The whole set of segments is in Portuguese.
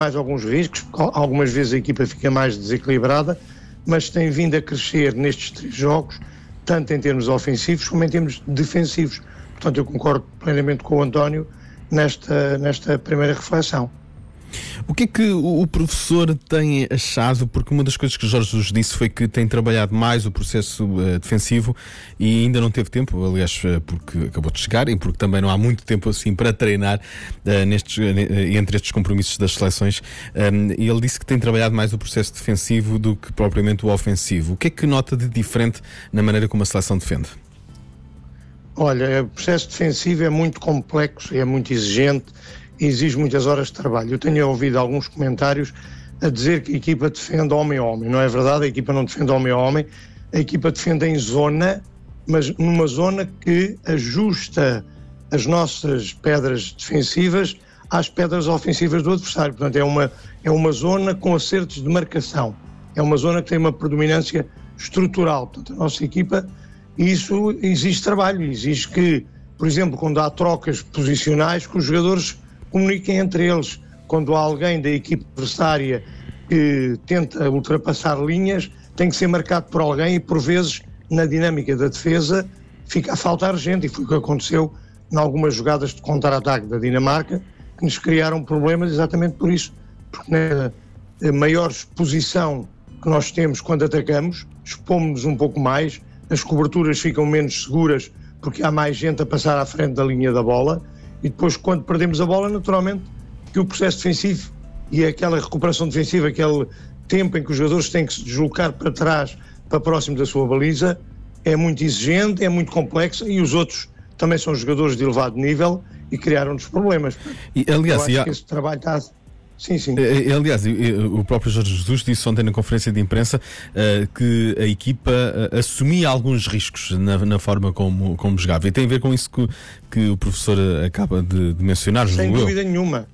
mais alguns riscos, algumas vezes a equipa fica mais desequilibrada, mas tem vindo a crescer nestes 3 jogos, tanto em termos ofensivos como em termos defensivos. Portanto, eu concordo plenamente com o António nesta primeira reflexão. O que é que o professor tem achado? Porque uma das coisas que Jorge Jesus disse foi que tem trabalhado mais o processo defensivo e ainda não teve tempo, aliás, porque acabou de chegar e porque também não há muito tempo assim para treinar entre estes compromissos das seleções. E ele disse que tem trabalhado mais o processo defensivo do que propriamente o ofensivo. O que é que nota de diferente na maneira como a seleção defende? Olha, o processo defensivo é muito complexo, é muito exigente e exige muitas horas de trabalho. Eu tenho ouvido alguns comentários a dizer que a equipa defende homem a homem. Não é verdade, a equipa não defende homem a homem, a equipa defende em zona, mas numa zona que ajusta as nossas pedras defensivas às pedras ofensivas do adversário. Portanto, é uma zona com acertos de marcação. É uma zona que tem uma predominância estrutural. Portanto, a nossa equipa, isso exige trabalho, exige que, por exemplo, quando há trocas posicionais, que os jogadores comuniquem entre eles. Quando há alguém da equipe adversária que tenta ultrapassar linhas, tem que ser marcado por alguém e, por vezes, na dinâmica da defesa, fica a faltar gente. E foi o que aconteceu em algumas jogadas de contra-ataque da Dinamarca, que nos criaram problemas exatamente por isso. Porque na maior exposição que nós temos quando atacamos, expomos-nos um pouco mais, as coberturas ficam menos seguras porque há mais gente a passar à frente da linha da bola. E depois, quando perdemos a bola, naturalmente, que o processo defensivo e aquela recuperação defensiva, aquele tempo em que os jogadores têm que se deslocar para trás, para próximo da sua baliza, é muito exigente, é muito complexo e os outros também são jogadores de elevado nível e criaram-nos problemas. E, aliás, eu acho que esse trabalho está... Sim. Aliás, o próprio Jorge Jesus disse ontem na conferência de imprensa que a equipa assumia alguns riscos na forma como jogava. E tem a ver com isso que o professor acaba de mencionar, Sem dúvida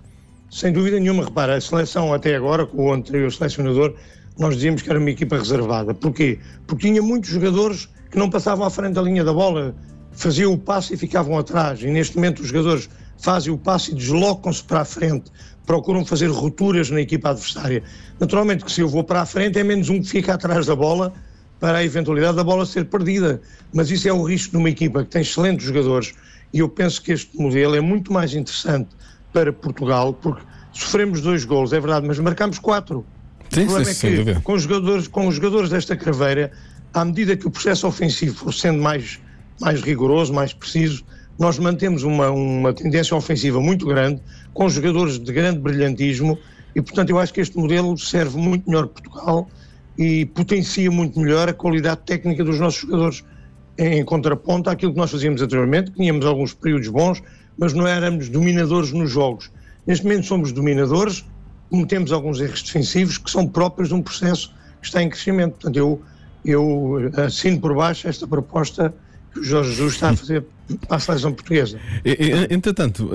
nenhuma. Repara, a seleção até agora, com o anterior selecionador, nós dizíamos que era uma equipa reservada. Porquê? Porque tinha muitos jogadores que não passavam à frente da linha da bola, faziam o passe e ficavam atrás. E neste momento os jogadores fazem o passe e deslocam-se para a frente, procuram fazer rupturas na equipa adversária. Naturalmente que se eu vou para a frente é menos um que fica atrás da bola para a eventualidade da bola ser perdida. Mas isso é o risco de uma equipa que tem excelentes jogadores e eu penso que este modelo é muito mais interessante para Portugal porque sofremos 2 golos, é verdade, mas marcamos 4. Sim, o problema sim, é que com os jogadores desta craveira, à medida que o processo ofensivo for sendo mais rigoroso, mais preciso, nós mantemos uma tendência ofensiva muito grande, com jogadores de grande brilhantismo e, portanto, eu acho que este modelo serve muito melhor Portugal e potencia muito melhor a qualidade técnica dos nossos jogadores, em contraponto àquilo que nós fazíamos anteriormente, que tínhamos alguns períodos bons, mas não éramos dominadores nos jogos. Neste momento somos dominadores, cometemos alguns erros defensivos que são próprios de um processo que está em crescimento. Portanto, eu assino por baixo esta proposta que o Jorge Jesus está a fazer para a seleção portuguesa. Entretanto,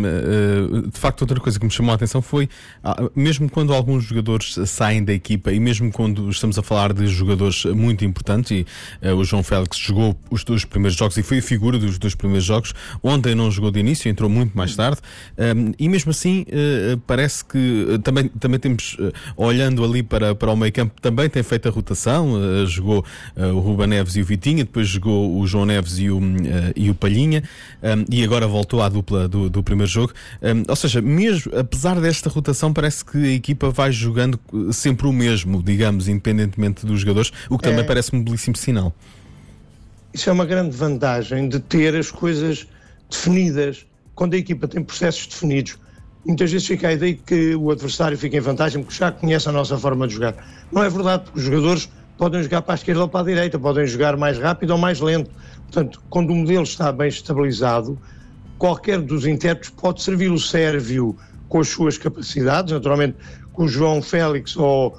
de facto, outra coisa que me chamou a atenção foi, mesmo quando alguns jogadores saem da equipa e mesmo quando estamos a falar de jogadores muito importantes, e o João Félix jogou os 2 primeiros jogos e foi a figura dos 2 primeiros jogos, ontem não jogou de início, entrou muito mais tarde, e mesmo assim parece que também temos, olhando ali para o meio campo, também tem feito a rotação, jogou o Ruben Neves e o Vitinha, depois jogou o João Neves e o Palhinha, e agora voltou à dupla do primeiro jogo. Ou seja, mesmo apesar desta rotação, parece que a equipa vai jogando sempre o mesmo, digamos, independentemente dos jogadores, o que também parece um belíssimo sinal. Isso é uma grande vantagem de ter as coisas definidas. Quando a equipa tem processos definidos, muitas vezes fica a ideia que o adversário fica em vantagem porque já conhece a nossa forma de jogar. Não é verdade, porque os jogadores podem jogar para a esquerda ou para a direita, podem jogar mais rápido ou mais lento. Portanto, quando o modelo está bem estabilizado, qualquer dos intérpretes pode servir. O Sérvio com as suas capacidades, naturalmente com o João Félix ou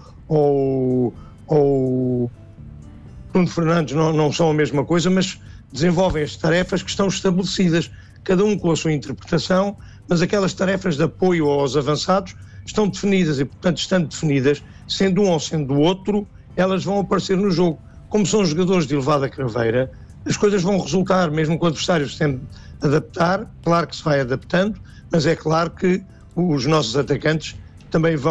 Bruno Fernandes não são a mesma coisa, mas desenvolvem as tarefas que estão estabelecidas, cada um com a sua interpretação, mas aquelas tarefas de apoio aos avançados estão definidas e, portanto, estando definidas, sendo um ou sendo o outro, elas vão aparecer no jogo. Como são jogadores de elevada craveira, as coisas vão resultar, mesmo que o adversário se tente adaptar, claro que se vai adaptando, mas é claro que os nossos atacantes também vão